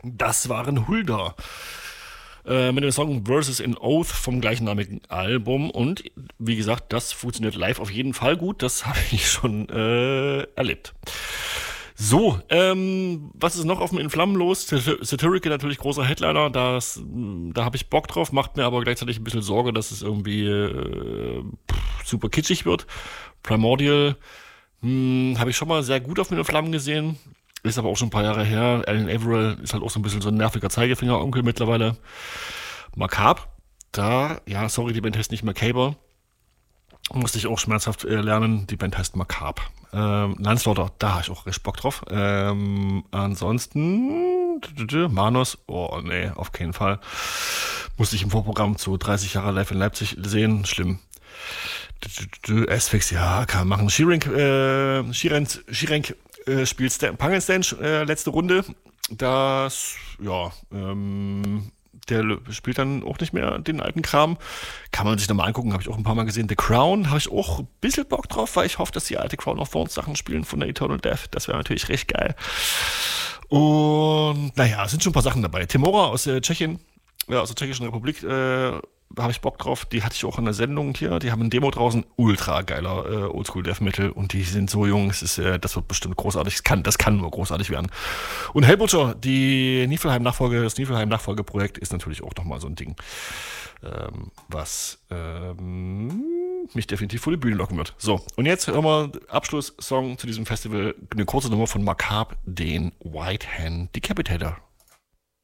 Das waren Hulda. Mit dem Song Versus in Oath vom gleichnamigen Album. Und wie gesagt, das funktioniert live auf jeden Fall gut. Das habe ich schon erlebt. So, was ist noch auf dem In Flammen los? Satirical natürlich großer Headliner, da habe ich Bock drauf, macht mir aber gleichzeitig ein bisschen Sorge, dass es irgendwie super kitschig wird. Primordial habe ich schon mal sehr gut auf In Flammen gesehen, ist aber auch schon ein paar Jahre her. Alan Averill ist halt auch so ein bisschen so ein nerviger Zeigefinger-Onkel mittlerweile. Macabre, sorry, die Band heißt nicht Macabre. Musste ich auch schmerzhaft lernen. Die Band heißt Macabre. Manslaughter, da habe ich auch richtig Bock drauf. Ansonsten Manos, oh nee, auf keinen Fall. Musste ich im Vorprogramm zu 30 Jahre live in Leipzig sehen. Schlimm. S-Fix, ja, kann man machen. Shirenk spielt Punk Stange, letzte Runde. Das, der spielt dann auch nicht mehr den alten Kram. Kann man sich nochmal angucken, habe ich auch ein paar Mal gesehen. The Crown habe ich auch ein bisschen Bock drauf, weil ich hoffe, dass die alte Crown of Thorns Sachen spielen von der Eternal Death. Das wäre natürlich recht geil. Und es sind schon ein paar Sachen dabei. Timora aus Tschechien, aus der Tschechischen Republik, habe ich Bock drauf. Die hatte ich auch in der Sendung hier. Die haben ein Demo draußen. Ultra geiler Oldschool Death Metal. Und die sind so jung. Das wird bestimmt großartig. Das kann nur großartig werden. Und Hellbutcher, das Niflheim-Nachfolgeprojekt ist natürlich auch nochmal so ein Ding, was mich definitiv vor die Bühne locken wird. So, und jetzt hören wir Abschlusssong zu diesem Festival. Eine kurze Nummer von Macabre, den White Hand Decapitator.